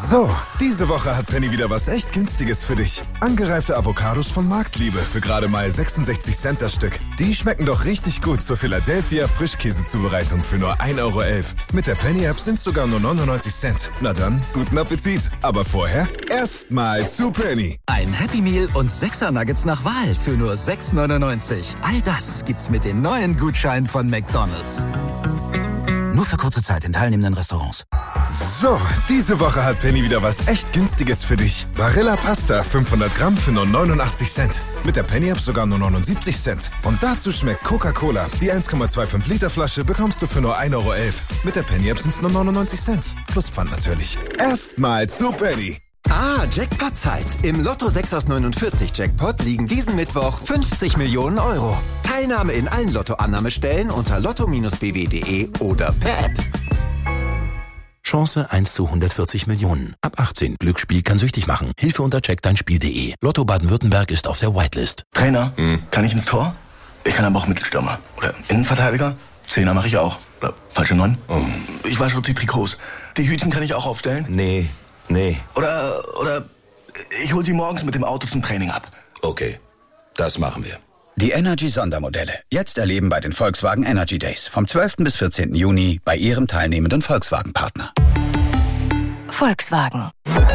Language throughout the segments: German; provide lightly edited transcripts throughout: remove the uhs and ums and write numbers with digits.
So, diese Woche hat Penny wieder was echt Günstiges für dich. Angereifte Avocados von Marktliebe für gerade mal 66 Cent das Stück. Die schmecken doch richtig gut zur Philadelphia Frischkäsezubereitung für nur 1,11 Euro. Mit der Penny-App sind sogar nur 99 Cent. Na dann, guten Appetit. Aber vorher erstmal zu Penny. Ein Happy Meal und 6er Nuggets nach Wahl für nur 6,99. All das gibt's mit den neuen Gutscheinen von McDonald's. Nur für kurze Zeit in teilnehmenden Restaurants. So, diese Woche hat Penny wieder was echt Günstiges für dich. Barilla Pasta 500 Gramm für nur 89 Cent. Mit der Penny-App sogar nur 79 Cent. Und dazu schmeckt Coca-Cola. Die 1,25 Liter Flasche bekommst du für nur 1,11 Euro. Mit der Penny-App sind es nur 99 Cent. Plus Pfand natürlich. Erstmal zu Penny. Jackpot-Zeit. Im Lotto 6 aus 49 Jackpot liegen diesen Mittwoch 50 Millionen Euro. Teilnahme in allen Lotto-Annahmestellen unter lotto-bw.de oder per App. Chance 1 zu 140 Millionen. Ab 18. Glücksspiel kann süchtig machen. Hilfe unter checkdeinspiel.de. Lotto Baden-Württemberg ist auf der Whitelist. Trainer, kann ich ins Tor? Ich kann aber auch Mittelstürmer. Oder Innenverteidiger? Zehner mache ich auch. Oder falsche 9? Ich wasche die Trikots. Die Hütchen kann ich auch aufstellen? Nee. Oder ich hol sie morgens mit dem Auto zum Training ab. Okay, das machen wir. Die Energy-Sondermodelle. Jetzt erleben bei den Volkswagen Energy Days. Vom 12. bis 14. Juni bei Ihrem teilnehmenden Volkswagen-Partner. Volkswagen.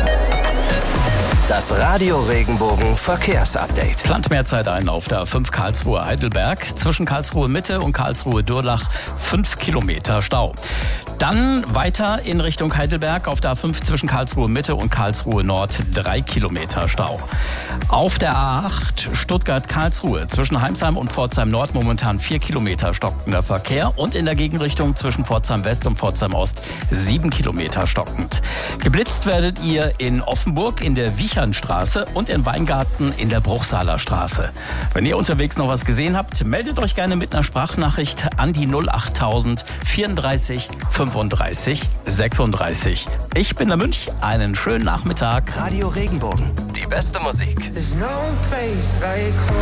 Das Radio Regenbogen Verkehrsupdate. Plant mehr Zeit ein auf der A5 Karlsruhe-Heidelberg. Zwischen Karlsruhe Mitte und Karlsruhe-Durlach 5 Kilometer Stau. Dann weiter in Richtung Heidelberg auf der A5 zwischen Karlsruhe Mitte und Karlsruhe Nord 3 Kilometer Stau. Auf der A8 Stuttgart-Karlsruhe zwischen Heimsheim und Pforzheim Nord momentan 4 Kilometer stockender Verkehr und in der Gegenrichtung zwischen Pforzheim West und Pforzheim Ost 7 Kilometer stockend. Geblitzt werdet ihr in Offenburg in der Wichernstraße und in Weingarten in der Bruchsaler Straße. Wenn ihr unterwegs noch was gesehen habt, meldet euch gerne mit einer Sprachnachricht an die 08000 34 35 36. Ich bin der Münch. Einen schönen Nachmittag. Radio Regenbogen. Die beste Musik.